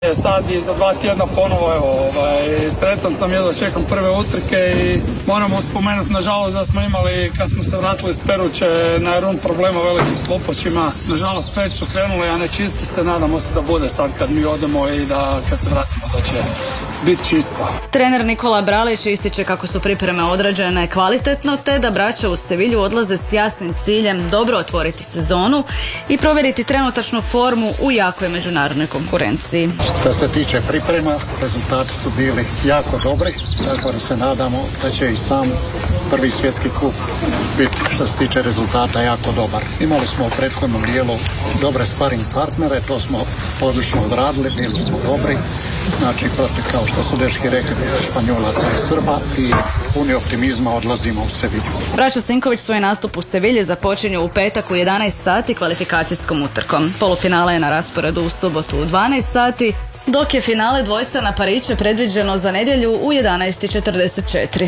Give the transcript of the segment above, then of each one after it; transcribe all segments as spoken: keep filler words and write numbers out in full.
Sad i za dva tjedna ponovo, evo, ovaj, sretan sam, jedva čekam prve utrke i moramo spomenuti, nažalost, da smo imali, kad smo se vratili s Peruće, na run problema velikih s lopoćima. Nažalost, već su krenuli, a ne čisti se, nadamo se da bude sad kad mi odemo i da kad se vratimo da će biti čisto. Trener Nikola Bralić ističe kako su pripreme odrađene kvalitetno, te da braća u Sevilju odlaze s jasnim ciljem dobro otvoriti sezonu i provjeriti trenutačnu formu u jakoj međunarodnoj konkurenciji. Što se tiče priprema, rezultati su bili jako dobri, tako da se nadamo da će i sam prvi svjetski kup biti što se tiče rezultata jako dobar. Imali smo u prethodnom dijelu dobre sparing partnere, to smo odlično odradili, bili smo dobri. Znači, protiv, kao što su dečki rekli, Španjolaca i Srba, i puni optimizma odlazimo u Sevilju. Braća Sinković svoj nastup u Sevilji započinju u petak u jedanaest sati kvalifikacijskom utrkom. Polufinale je na rasporedu u subotu u dvanaest sati, dok je finale dvojca na Pariće predviđeno za nedjelju u jedanaest i četrdeset četiri.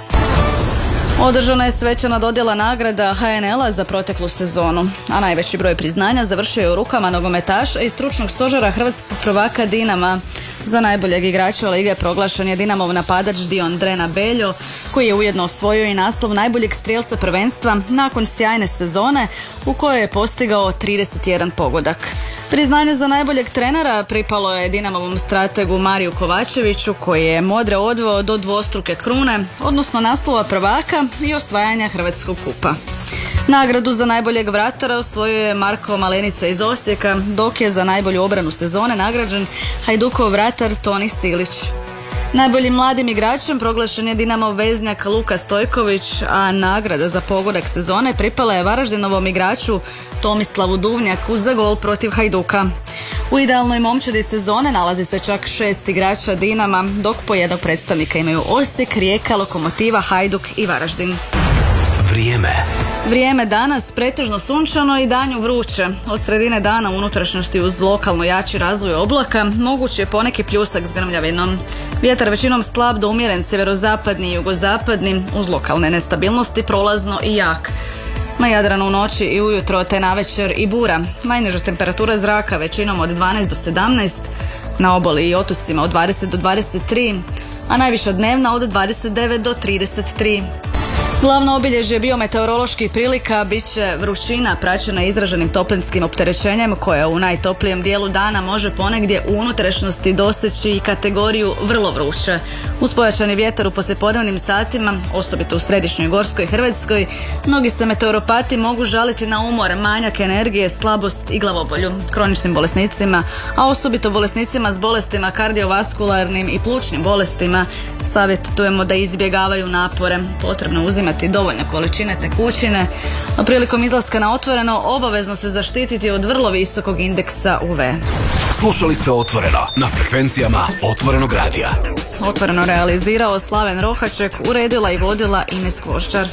Održana je svečana dodjela nagrada H N L-a za proteklu sezonu, a najveći broj priznanja završio je u rukama nogometaša i stručnog stožera hrvatskog prvaka Dinama. Za najboljeg igrača lige proglašen je Dinamov napadač Dion Drena Beljo, koji je ujedno osvojio i naslov najboljeg strijelca prvenstva nakon sjajne sezone u kojoj je postigao trideset jedan pogodak. Priznanje za najboljeg trenera pripalo je Dinamovom strategu Mariju Kovačeviću, koji je Modre odveo do dvostruke krune, odnosno naslova prvaka i osvajanja Hrvatskog kupa. Nagradu za najboljeg vratara osvojio je Marko Malenica iz Osijeka, dok je za najbolju obranu sezone nagrađen Hajdukov vratar Toni Silić. Najboljim mladim igračem proglašen je Dinamov veznjak Luka Stojković, a nagrada za pogodak sezone pripala je Varaždinovom igraču Tomislavu Duvnjaku za gol protiv Hajduka. U idealnoj momčadi sezone nalazi se čak šest igrača Dinama, dok po jednog predstavnika imaju Osijek, Rijeka, Lokomotiva, Hajduk i Varaždin. Vrijeme. Vrijeme danas pretežno sunčano i danju vruće. Od sredine dana u unutrašnjosti uz lokalno jači razvoj oblaka moguć je poneki pljusak s grmljavinom. Vjetar većinom slab do umjeren sjeverozapadni i jugozapadni uz lokalne nestabilnosti prolazno i jak. Na Jadranu u noći i ujutro te navečer i bura. Najniža temperatura zraka većinom od dvanaest do sedamnaest, na obali i otocima od dvadeset do dvadeset tri, a najviša dnevna od dvadeset devet do trideset tri. Glavno obilježje biometeoroloških prilika bit će vrućina praćena izraženim toplinskim opterećenjem koja u najtoplijem dijelu dana može ponegdje u unutrašnjosti doseći i kategoriju vrlo vruće. Uz pojačani vjetar u poslijepodnevnim satima, osobito u središnjoj gorskoj Hrvatskoj, mnogi se meteoropati mogu žaliti na umor, manjak energije, slabost i glavobolju. Kroničnim bolesnicima, a osobito bolesnicima s bolestima kardiovaskularnim i plućnim bolestima, savjetujemo da izbjegavaju napore. Potrebno uzimati dovoljne količine tekućine, a prilikom izlaska na otvoreno obavezno se zaštititi od vrlo visokog indeksa U V. Slušali ste Otvoreno na frekvencijama Otvorenog radija. Otvoreno realizirao Slaven Rohaček, uredila i vodila Ines Kvoščar.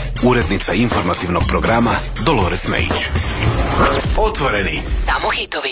Urednica informativnog programa Dolores Mejić. Otvoreni. Samo hitovi.